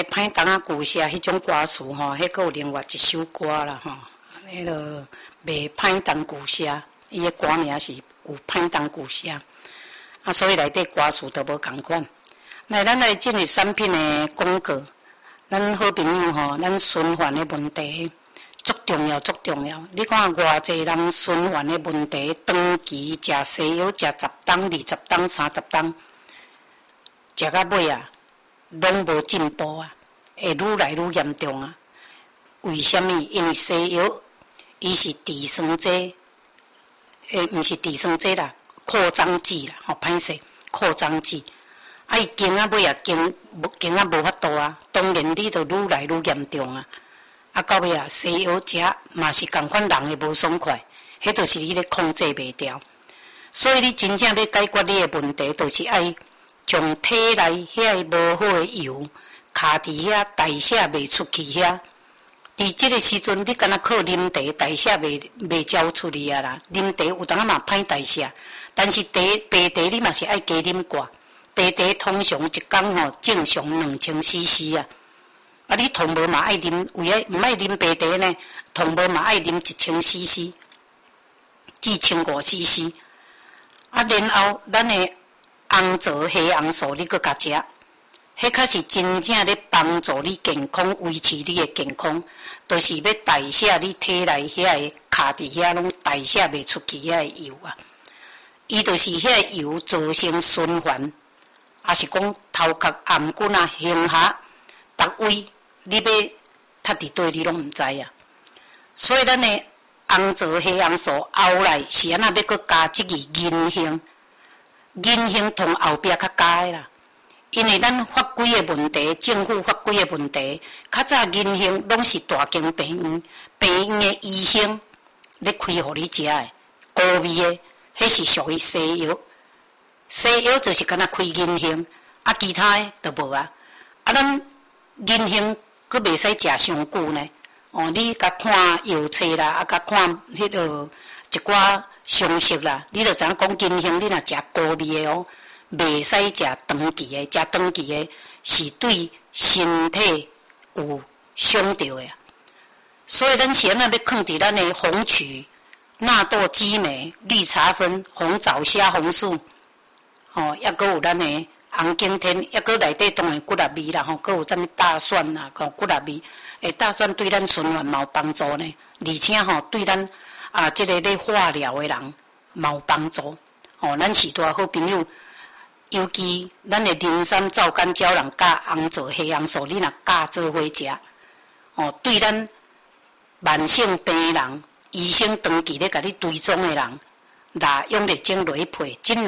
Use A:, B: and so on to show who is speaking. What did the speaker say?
A: 歹当啊旧社迄种歌词吼，迄个有另外一首歌啦吼，迄个袂歹当旧社，伊个歌名是有歹当旧社，啊，所以内底歌词都无共款。来，咱来进入产品的广告，咱好朋友吼，咱循环的问题足重要，足重要。你看偌济人循环的问题，长期食西药，食10档、20档、30档，食到尾啊，拢无进步啊，会愈来愈严重啊。为什么？因为西药伊是地酸剂，毋是地酸剂啦，扩张剂啦，吼，歹势，扩张剂。啊，伊经啊尾啊经啊无法度啊，当然你就愈来愈严重啊。啊，到尾啊，西药食嘛是共款人的无爽快，迄就是你咧控制袂掉。所以你真正要解决你的问题，就是爱从体内遐无好的油卡伫遐代谢袂出去遐。伫即个时阵，你敢若靠啉茶代谢袂交出去啊啦。啉茶有当仔嘛歹代谢，但是白茶你嘛是爱加啉寡。白茶通常一工吼正常2000 cc 啊，啊你同无嘛爱啉，为了毋爱啉白茶呢，同无嘛爱啉1000 cc 至1500 cc， 啊然后咱的红枣黑红素你搁甲食，迄较是真正咧帮助你健康，维持你的健康，就是要代谢你体内遐个卡伫遐拢代谢袂出去遐个油啊，伊就是遐个油造成循环。也是讲头壳、颔骨啊、胸下、逐位，你要踢伫对，你拢毋知啊。所以咱的红枣黑红素后来是安那要搁加即个银杏，银杏同后壁较加的啦。因为咱法规的问题，政府法规的问题，较早银杏拢是大间病院的医生咧开互你食的，高味的，迄是属于西药。西药就是敢若开银杏，啊，其他的都无啊。啊，咱银杏佫袂使食伤久呢。哦，你甲看药册啦，啊，甲看迄个一寡常识啦，你就知影讲银杏，你若食高味的哦，袂使食长期的，食长期的是对身体有伤着的。所以咱是安那要放伫咱的红曲、纳豆激酶、绿茶酚、红枣虾红素。吼，抑阁有咱的红景天，抑阁内底当然骨力味啦，吼，阁有啥物大蒜啦，吼骨力味，大蒜对咱循环嘛有帮助呢，而且吼对咱即个咧化疗的人嘛有帮助，吼，咱许多好朋友，尤其咱的灵山皂干胶囊甲红枣黑红素，你若加做伙食，吼，对咱慢性病人，医生长期咧甲你追踪的人，用力整落去配。